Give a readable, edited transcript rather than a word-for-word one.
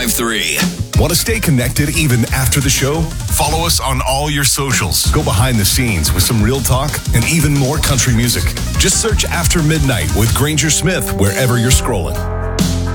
105.3. Want to stay connected even after the show? Follow us on all your socials. Go behind the scenes with some real talk and even more country music. Just search After Midnight with Granger Smith wherever you're scrolling.